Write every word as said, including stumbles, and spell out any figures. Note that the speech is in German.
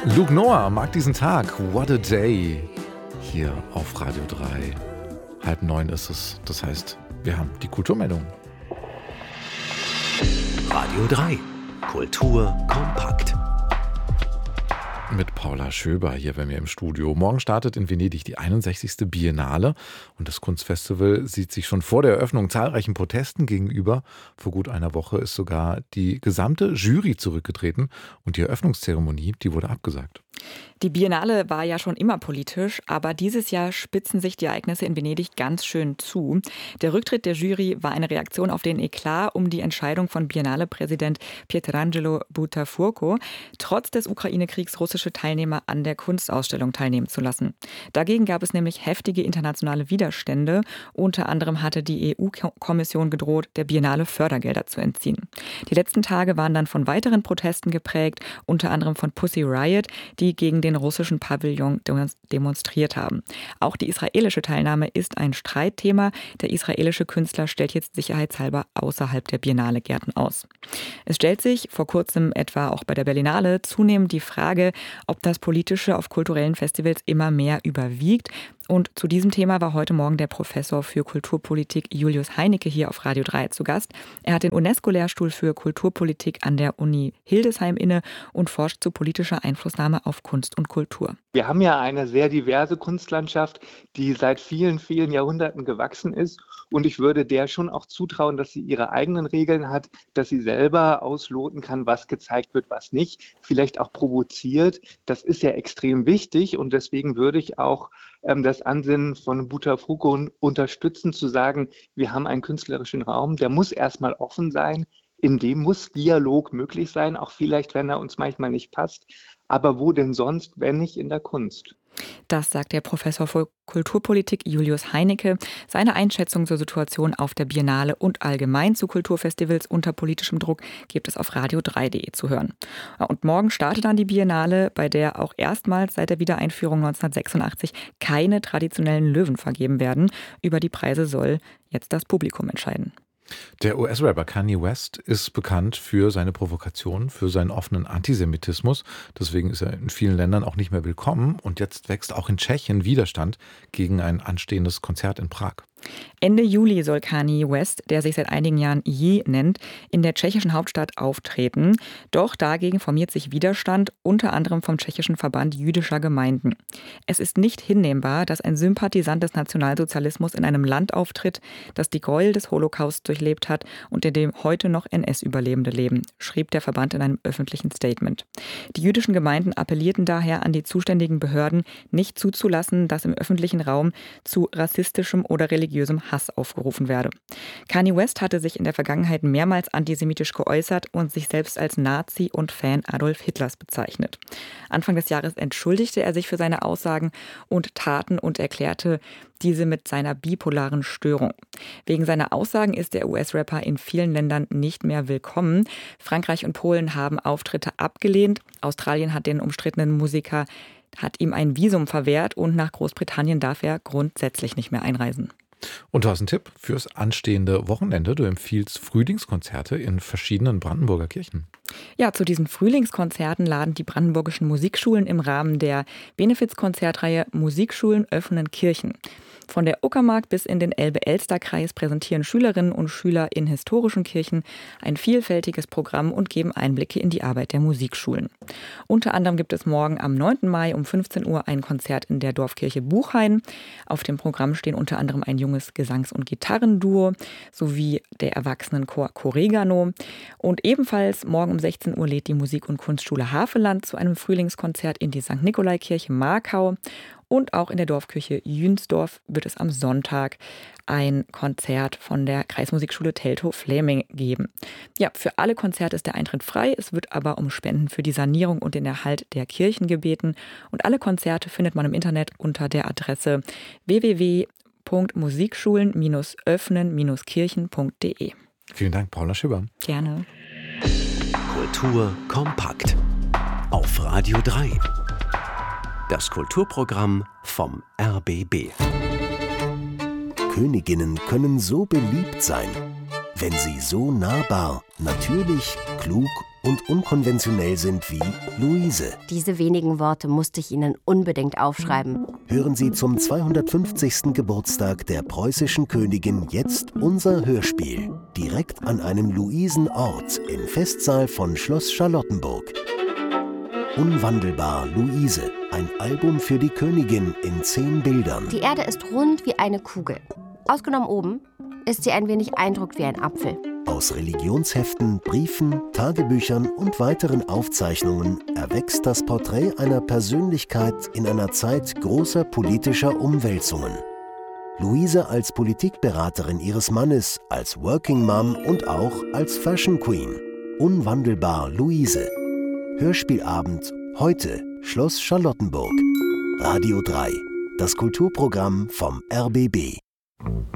Luke Noah mag diesen Tag. What a day. Hier auf Radio drei. Halb neun ist es. Das heißt, wir haben die Kulturmeldung. Radio drei. Kultur kompakt. Mit Paula Schöber hier bei mir im Studio. Morgen startet in Venedig die einundsechzigste Biennale und das Kunstfestival sieht sich schon vor der Eröffnung zahlreichen Protesten gegenüber. Vor gut einer Woche ist sogar die gesamte Jury zurückgetreten und die Eröffnungszeremonie, die wurde abgesagt. Die Biennale war ja schon immer politisch, aber dieses Jahr spitzen sich die Ereignisse in Venedig ganz schön zu. Der Rücktritt der Jury war eine Reaktion auf den Eklat um die Entscheidung von Biennale-Präsident Pietrangelo Buttafuoco, trotz des Ukraine-Kriegs russische Teilnehmer an der Kunstausstellung teilnehmen zu lassen. Dagegen gab es nämlich heftige internationale Widerstände. Unter anderem hatte die E U-Kommission gedroht, der Biennale Fördergelder zu entziehen. Die letzten Tage waren dann von weiteren Protesten geprägt, unter anderem von Pussy Riot, die gegen den russischen Pavillon demonstriert haben. Auch die israelische Teilnahme ist ein Streitthema. Der israelische Künstler stellt jetzt sicherheitshalber außerhalb der Biennale-Gärten aus. Es stellt sich vor kurzem etwa auch bei der Berlinale zunehmend die Frage, ob das Politische auf kulturellen Festivals immer mehr überwiegt. Und zu diesem Thema war heute Morgen der Professor für Kulturpolitik Julius Heinecke hier auf Radio drei zu Gast. Er hat den UNESCO-Lehrstuhl für Kulturpolitik an der Uni Hildesheim inne und forscht zu politischer Einflussnahme auf Kunst und Kultur. Wir haben ja eine sehr diverse Kunstlandschaft, die seit vielen, vielen Jahrhunderten gewachsen ist. Und ich würde der schon auch zutrauen, dass sie ihre eigenen Regeln hat, dass sie selber ausloten kann, was gezeigt wird, was nicht. Vielleicht auch provoziert. Das ist ja extrem wichtig und deswegen würde ich auch ähm, das Ansinnen von Buttafuoco unterstützen, zu sagen, wir haben einen künstlerischen Raum, der muss erstmal offen sein, in dem muss Dialog möglich sein, auch vielleicht, wenn er uns manchmal nicht passt. Aber wo denn sonst, wenn nicht in der Kunst? Das sagt der Professor für Kulturpolitik Julius Heinecke. Seine Einschätzung zur Situation auf der Biennale und allgemein zu Kulturfestivals unter politischem Druck gibt es auf radio drei punkt de zu hören. Und morgen startet dann die Biennale, bei der auch erstmals seit der Wiedereinführung neunzehnhundertsechsundachtzig keine traditionellen Löwen vergeben werden. Über die Preise soll jetzt das Publikum entscheiden. Der U S-Rapper Kanye West ist bekannt für seine Provokation, für seinen offenen Antisemitismus. Deswegen ist er in vielen Ländern auch nicht mehr willkommen. Und jetzt wächst auch in Tschechien Widerstand gegen ein anstehendes Konzert in Prag. Ende Juli soll Kanye West, der sich seit einigen Jahren Ye nennt, in der tschechischen Hauptstadt auftreten. Doch dagegen formiert sich Widerstand, unter anderem vom tschechischen Verband jüdischer Gemeinden. Es ist nicht hinnehmbar, dass ein Sympathisant des Nationalsozialismus in einem Land auftritt, das die Gräuel des Holocaust durchlebt hat und in dem heute noch N S-Überlebende leben, schrieb der Verband in einem öffentlichen Statement. Die jüdischen Gemeinden appellierten daher an die zuständigen Behörden, nicht zuzulassen, dass im öffentlichen Raum zu rassistischem oder religiösem Hass aufgerufen werde. Kanye West hatte sich in der Vergangenheit mehrmals antisemitisch geäußert und sich selbst als Nazi und Fan Adolf Hitlers bezeichnet. Anfang des Jahres entschuldigte er sich für seine Aussagen und Taten und erklärte diese mit seiner bipolaren Störung. Wegen seiner Aussagen ist der U S-Rapper in vielen Ländern nicht mehr willkommen. Frankreich und Polen haben Auftritte abgelehnt. Australien hat den umstrittenen Musiker hat ihm ein Visum verwehrt und nach Großbritannien darf er grundsätzlich nicht mehr einreisen. Und du hast einen Tipp fürs anstehende Wochenende. Du empfiehlst Frühlingskonzerte in verschiedenen Brandenburger Kirchen. Ja, zu diesen Frühlingskonzerten laden die brandenburgischen Musikschulen im Rahmen der Benefizkonzertreihe Musikschulen öffnen Kirchen. Von der Uckermark bis in den Elbe-Elster-Kreis präsentieren Schülerinnen und Schüler in historischen Kirchen ein vielfältiges Programm und geben Einblicke in die Arbeit der Musikschulen. Unter anderem gibt es morgen am neunten Mai um fünfzehn Uhr ein Konzert in der Dorfkirche Buchhain. Auf dem Programm stehen unter anderem ein junges Gesangs- und Gitarrenduo sowie der Erwachsenenchor Corregano. Und ebenfalls morgen um sechzehn Uhr lädt die Musik- und Kunstschule Havelland zu einem Frühlingskonzert in die Sankt Nikolaikirche Markau. Und auch in der Dorfkirche Jünsdorf wird es am Sonntag ein Konzert von der Kreismusikschule Teltow-Fläming geben. Ja, für alle Konzerte ist der Eintritt frei. Es wird aber um Spenden für die Sanierung und den Erhalt der Kirchen gebeten. Und alle Konzerte findet man im Internet unter der Adresse w w w punkt musikschulen öffnen kirchen punkt de. Vielen Dank, Paula Schöber. Gerne. Kultur kompakt auf Radio drei. Das Kulturprogramm vom R B B. Königinnen können so beliebt sein, wenn sie so nahbar, natürlich, klug und unkonventionell sind wie Luise. Diese wenigen Worte musste ich Ihnen unbedingt aufschreiben. Hören Sie zum zweihundertfünfzigsten Geburtstag der preußischen Königin jetzt unser Hörspiel. Direkt an einem Luisenort im Festsaal von Schloss Charlottenburg. Unwandelbar Luise, ein Album für die Königin in zehn Bildern. Die Erde ist rund wie eine Kugel. Ausgenommen oben ist sie ein wenig eindruckt wie ein Apfel. Aus Religionsheften, Briefen, Tagebüchern und weiteren Aufzeichnungen erwächst das Porträt einer Persönlichkeit in einer Zeit großer politischer Umwälzungen. Luise als Politikberaterin ihres Mannes, als Working Mom und auch als Fashion Queen. Unwandelbar Luise. Hörspielabend heute Schloss Charlottenburg. Radio drei, das Kulturprogramm vom R B B.